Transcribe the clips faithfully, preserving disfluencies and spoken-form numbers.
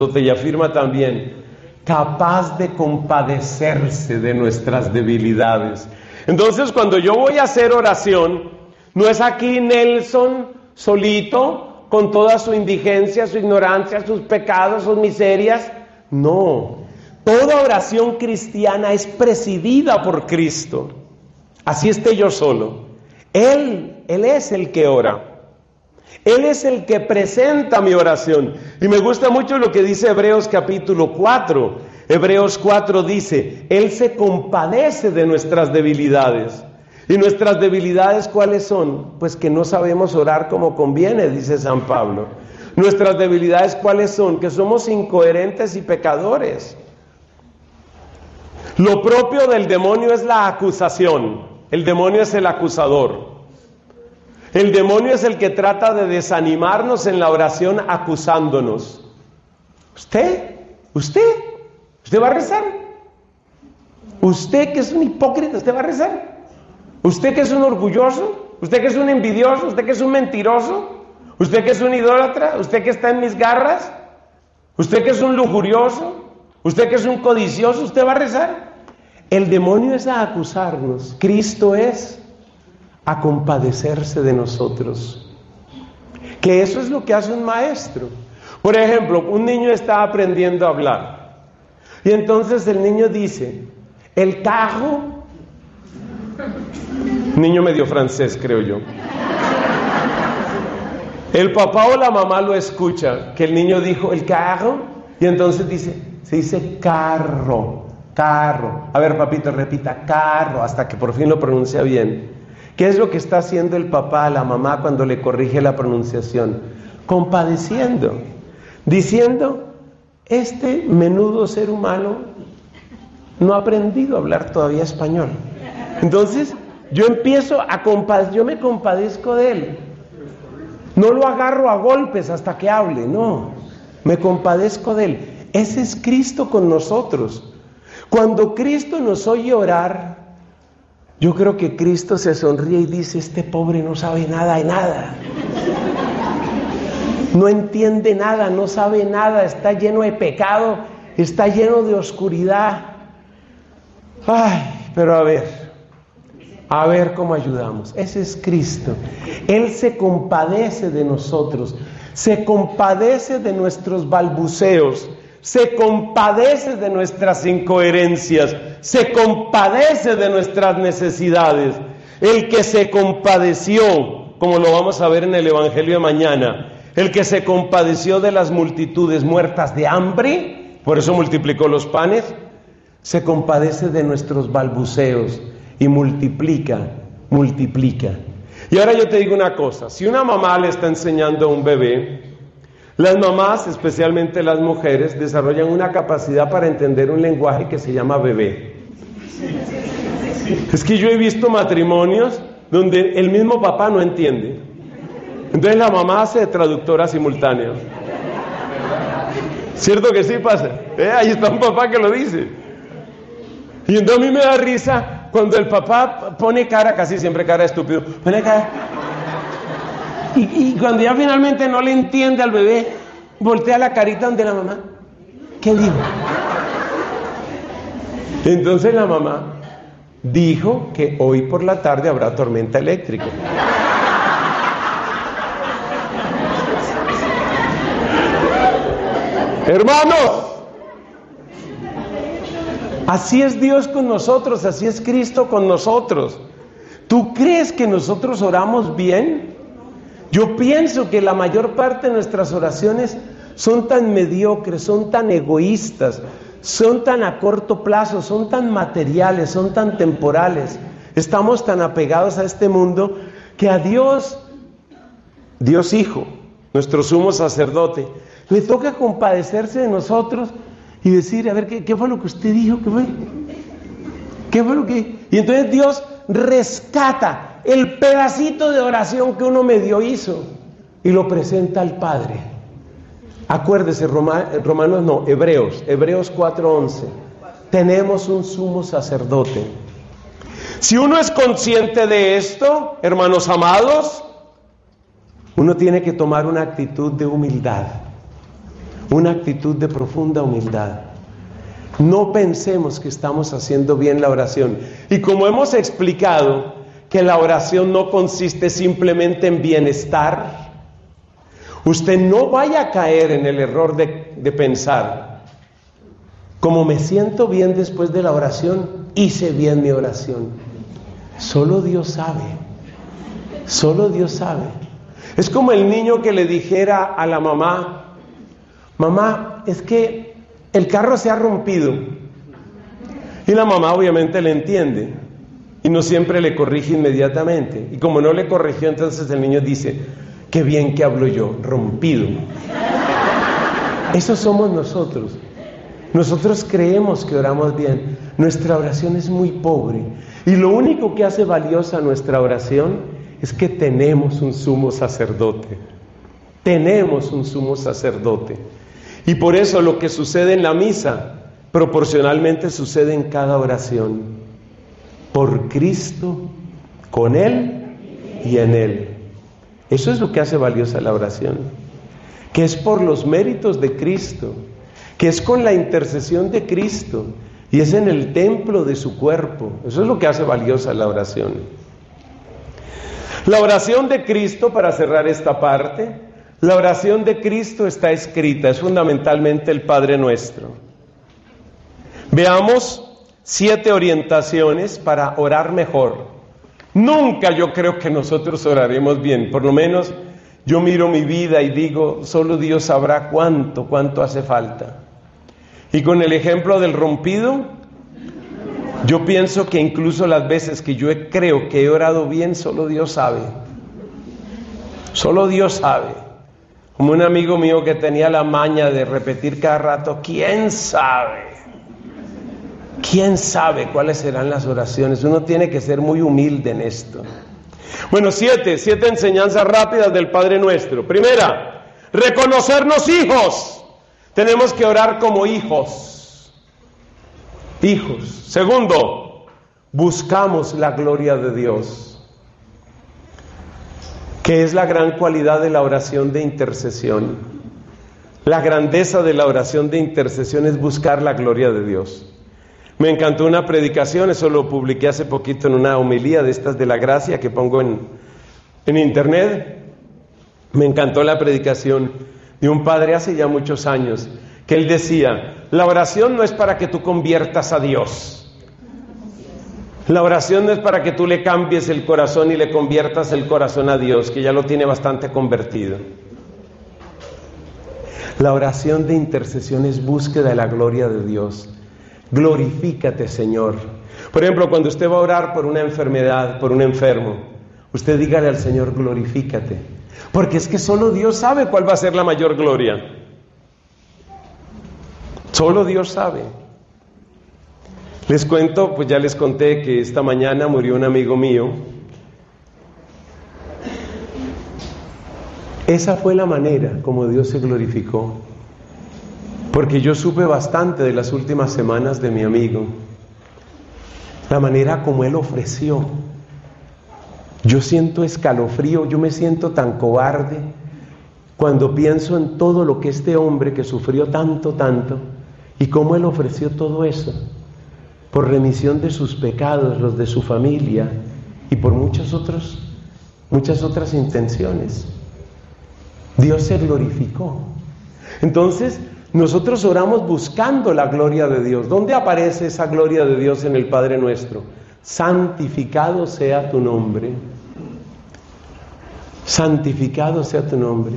y afirma también, capaz de compadecerse de nuestras debilidades. Entonces, cuando yo voy a hacer oración, no es aquí Nelson solito, con toda su indigencia, su ignorancia, sus pecados, sus miserias. No, toda oración cristiana es presidida por Cristo. Así esté yo solo. Él, Él es el que ora. Él es el que presenta mi oración. Y me gusta mucho lo que dice Hebreos capítulo cuatro. Hebreos cuatro dice, Él se compadece de nuestras debilidades. ¿Y nuestras debilidades cuáles son? Pues que no sabemos orar como conviene, dice San Pablo. Nuestras debilidades cuáles son? Que somos incoherentes y pecadores. Lo propio del demonio es la acusación. El demonio es el acusador. El demonio es el que trata de desanimarnos en la oración acusándonos. ¿Usted? ¿Usted? ¿Usted va a rezar? ¿Usted que es un hipócrita, usted va a rezar? ¿Usted que es un orgulloso? ¿Usted que es un envidioso? ¿Usted que es un mentiroso? ¿Usted que es un idólatra? ¿Usted que está en mis garras? ¿Usted que es un lujurioso? ¿Usted que es un codicioso? ¿Usted va a rezar? El demonio es a acusarnos. Cristo es a compadecerse de nosotros. Que eso es lo que hace un maestro. Por ejemplo, un niño está aprendiendo a hablar. Y entonces el niño dice, el carro, niño medio francés creo yo. El papá o la mamá lo escucha, que el niño dijo el carro, y entonces dice, se dice carro, carro. A ver, papito, repita, carro, hasta que por fin lo pronuncia bien. ¿Qué es lo que está haciendo el papá a la mamá cuando le corrige la pronunciación? Compadeciendo, diciendo, este menudo ser humano no ha aprendido a hablar todavía español. Entonces, yo empiezo a compadecer, yo me compadezco de él. No lo agarro a golpes hasta que hable, no. Me compadezco de él. Ese es Cristo con nosotros. Cuando Cristo nos oye orar, yo creo que Cristo se sonríe y dice, este pobre no sabe nada de nada. No entiende nada, no sabe nada, está lleno de pecado, está lleno de oscuridad. Ay, pero a ver, a ver cómo ayudamos. Ese es Cristo. Él se compadece de nosotros, se compadece de nuestros balbuceos, se compadece de nuestras incoherencias, se compadece de nuestras necesidades. El que se compadeció, como lo vamos a ver en el Evangelio de mañana, el que se compadeció de las multitudes muertas de hambre, por eso multiplicó los panes, se compadece de nuestros balbuceos y multiplica, multiplica. Y ahora yo te digo una cosa, si una mamá le está enseñando a un bebé, las mamás, especialmente las mujeres, desarrollan una capacidad para entender un lenguaje que se llama bebé. Es que yo he visto matrimonios donde el mismo papá no entiende. Entonces la mamá hace de traductora simultánea. ¿Cierto que sí pasa? ¿Eh? Ahí está un papá que lo dice. Y entonces a mí me da risa cuando el papá pone cara, casi siempre cara de estúpido, pone cara... Y, y cuando ya finalmente no le entiende al bebé, voltea la carita donde la mamá. ¿Qué dijo? Entonces la mamá dijo que hoy por la tarde habrá tormenta eléctrica. Hermanos, así es Dios con nosotros, así es Cristo con nosotros. ¿Tú crees que nosotros oramos bien? Yo pienso que la mayor parte de nuestras oraciones son tan mediocres, son tan egoístas, son tan a corto plazo, son tan materiales, son tan temporales. Estamos tan apegados a este mundo que a Dios, Dios Hijo, nuestro sumo sacerdote, le toca compadecerse de nosotros y decir, a ver, ¿qué, qué fue lo que usted dijo? ¿Qué fue? ¿Qué fue lo que...? Y entonces Dios rescata el pedacito de oración que uno medio hizo y lo presenta al Padre. Acuérdese, Roma, Romanos no, Hebreos, Hebreos cuatro once. Tenemos un sumo sacerdote. Si uno es consciente de esto, hermanos amados, uno tiene que tomar una actitud de humildad. una actitud de profunda humildad. No pensemos que estamos haciendo bien la oración. Y como hemos explicado que la oración no consiste simplemente en bienestar, usted no vaya a caer en el error de, de pensar, como me siento bien después de la oración, hice bien mi oración. Solo Dios sabe, solo Dios sabe. Es como el niño que le dijera a la mamá: mamá, es que el carro se ha rompido. Y la mamá obviamente le entiende y no siempre le corrige inmediatamente. Y como no le corrigió, entonces el niño dice: qué bien que hablo yo, rompido. Eso somos nosotros. Nosotros creemos que oramos bien. Nuestra oración es muy pobre. Y lo único que hace valiosa nuestra oración es que tenemos un sumo sacerdote. Tenemos un sumo sacerdote. Y por eso lo que sucede en la misa, proporcionalmente sucede en cada oración. Por Cristo, con Él y en Él. Eso es lo que hace valiosa la oración. Que es por los méritos de Cristo, que es con la intercesión de Cristo, y es en el templo de su cuerpo. Eso es lo que hace valiosa la oración. La oración de Cristo, para cerrar esta parte, la oración de Cristo está escrita, es fundamentalmente el Padre Nuestro. Veamos siete orientaciones para orar mejor. Nunca yo creo que nosotros oraremos bien, por lo menos yo miro mi vida y digo, solo Dios sabrá cuánto, cuánto hace falta. Y con el ejemplo del rompido, yo pienso que incluso las veces que yo creo que he orado bien, solo Dios sabe. Solo Dios sabe. Como un amigo mío que tenía la maña de repetir cada rato, ¿quién sabe? ¿Quién sabe cuáles serán las oraciones? Uno tiene que ser muy humilde en esto. Bueno, siete, siete enseñanzas rápidas del Padre Nuestro. Primera, reconocernos hijos. Tenemos que orar como hijos. Hijos. Segundo, buscamos la gloria de Dios, que es la gran cualidad de la oración de intercesión. La grandeza de la oración de intercesión es buscar la gloria de Dios. Me encantó una predicación, eso lo publiqué hace poquito en una homilía de estas de la gracia que pongo en, en internet. Me encantó la predicación de un padre hace ya muchos años, que él decía, la oración no es para que tú conviertas a Dios. La oración no es para que tú le cambies el corazón y le conviertas el corazón a Dios, que ya lo tiene bastante convertido. La oración de intercesión es búsqueda de la gloria de Dios. Glorifícate, Señor. Por ejemplo, cuando usted va a orar por una enfermedad, por un enfermo, usted dígale al Señor, glorifícate. Porque es que solo Dios sabe cuál va a ser la mayor gloria. Solo Dios sabe. Les cuento, pues ya les conté que esta mañana murió un amigo mío. Esa fue la manera como Dios se glorificó. Porque yo supe bastante de las últimas semanas de mi amigo. La manera como él ofreció. Yo siento escalofrío, yo me siento tan cobarde cuando pienso en todo lo que este hombre que sufrió tanto, tanto, y cómo él ofreció todo eso, por remisión de sus pecados, los de su familia, y por muchos otros, muchas otras intenciones. Dios se glorificó. Entonces, nosotros oramos buscando la gloria de Dios. ¿Dónde aparece esa gloria de Dios en el Padre Nuestro? Santificado sea tu nombre. Santificado sea tu nombre.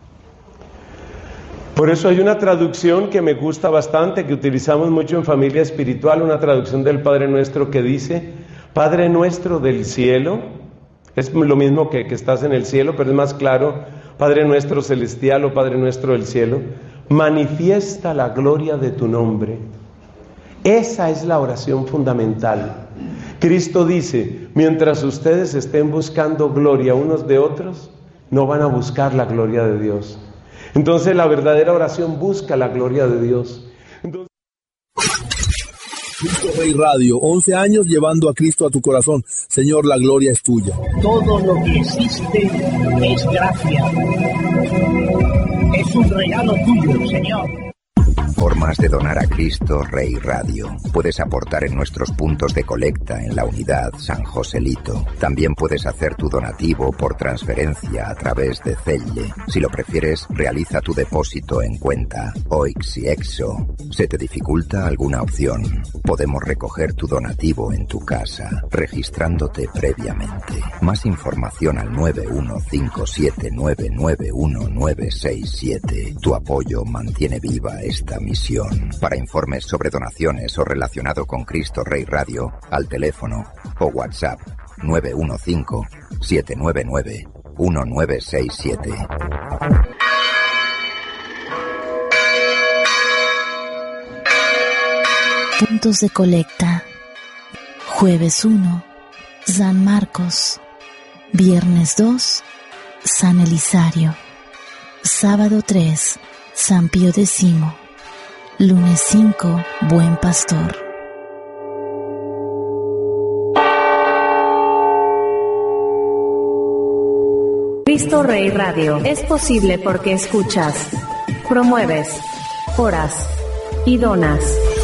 Por eso hay una traducción que me gusta bastante, que utilizamos mucho en familia espiritual, una traducción del Padre Nuestro que dice, Padre Nuestro del cielo, es lo mismo que, que estás en el cielo, pero es más claro, Padre Nuestro celestial o Padre Nuestro del cielo, manifiesta la gloria de tu nombre. Esa es la oración fundamental. Cristo dice, mientras ustedes estén buscando gloria unos de otros, no van a buscar la gloria de Dios. Entonces la verdadera oración busca la gloria de Dios. Entonces... Cristo Rey Radio, once años llevando a Cristo a tu corazón. Señor, la gloria es tuya. Todo lo que existe es gracia. Es un regalo tuyo, Señor. Formas de donar a Cristo Rey Radio. Puedes aportar en nuestros puntos de colecta en la unidad San Joselito. También puedes hacer tu donativo por transferencia a través de Zelle. Si lo prefieres, realiza tu depósito en cuenta Oix y Exo. ¿Se te dificulta alguna opción? Podemos recoger tu donativo en tu casa, registrándote previamente. Más información al nueve uno cinco siete nueve nueve uno nueve seis siete. Tu apoyo mantiene viva esta misión. Para informes sobre donaciones o relacionado con Cristo Rey Radio, al teléfono o WhatsApp nueve uno cinco siete nueve nueve uno nueve seis siete. Puntos de colecta. Jueves uno, San Marcos. Viernes dos, San Elisario. Sábado tres, San Pío X. Lunes cinco, Buen Pastor. Cristo Rey Radio es posible porque escuchas, promueves, oras y donas.